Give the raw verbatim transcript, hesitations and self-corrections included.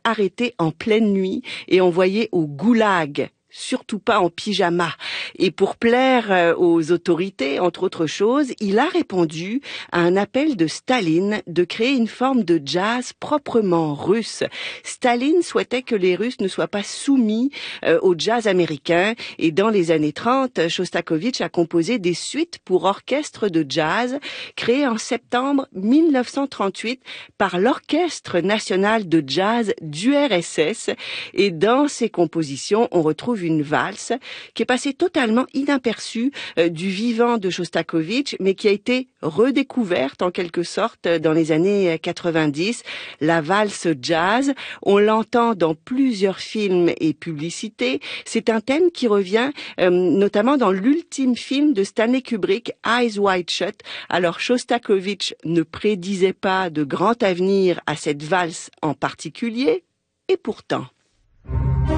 arrêté en pleine nuit et envoyé au goulag. Surtout pas en pyjama. Et pour plaire aux autorités, entre autres choses, il a répondu à un appel de Staline de créer une forme de jazz proprement russe. Staline souhaitait que les Russes ne soient pas soumis au jazz américain. Et dans les années trente, Chostakovitch a composé des suites pour orchestre de jazz créées en septembre mille neuf cent trente-huit par l'Orchestre national de jazz du R S S. Et dans ces compositions, on retrouve une valse qui est passée totalement inaperçue euh, du vivant de Chostakovitch, mais qui a été redécouverte en quelque sorte dans les années quatre-vingt-dix. La valse jazz, on l'entend dans plusieurs films et publicités. C'est un thème qui revient euh, notamment dans l'ultime film de Stanley Kubrick, Eyes Wide Shut. Alors Chostakovitch ne prédisait pas de grand avenir à cette valse en particulier, et pourtant...